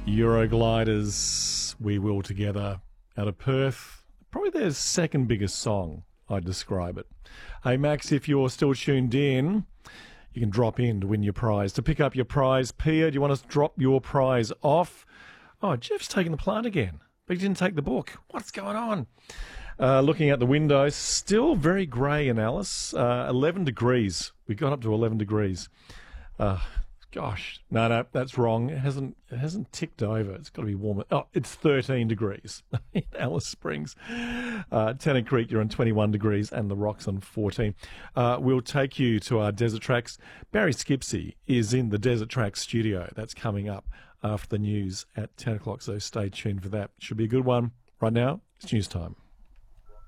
Eurogliders, We Will Together, out of Perth. Probably their second biggest song, I'd describe it. Hey, Max, if you're still tuned in, you can drop in to win your prize. To pick up your prize, Pia, do you want us to drop your prize off? Oh, Jeff's taking the plant again, but he didn't take the book. What's going on? Looking out the window, still very grey in Alice. 11 degrees. We got up to 11 degrees. Gosh, no, that's wrong. It hasn't ticked over. It's got to be warmer. Oh, it's 13 degrees in Alice Springs. Tennant Creek, you're on 21 degrees, and the Rocks on 14. We'll take you to our Desert Tracks. Barry Skipsey is in the Desert Tracks studio. That's coming up after the news at 10 o'clock, so stay tuned for that. Should be a good one. Right now, it's news time.